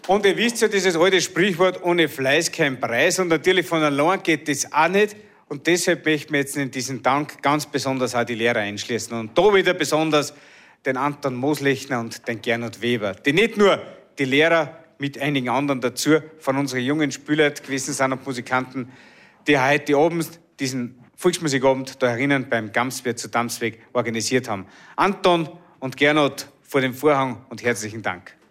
Und ihr wisst ja, dieses alte Sprichwort, ohne Fleiß kein Preis. Und natürlich von allein geht das auch nicht. Und deshalb möchten wir jetzt in diesen Dank ganz besonders auch die Lehrer einschließen. Und da wieder besonders den Anton Moslechner und den Gernot Weber, die nicht nur die Lehrer mit einigen anderen dazu von unseren jungen Spieler gewesen sind und Musikanten, die heute Abend diesen Volksmusikabend da herinnen beim Gamswirt zu Damsweg organisiert haben. Anton und Gernot vor dem Vorhang und herzlichen Dank.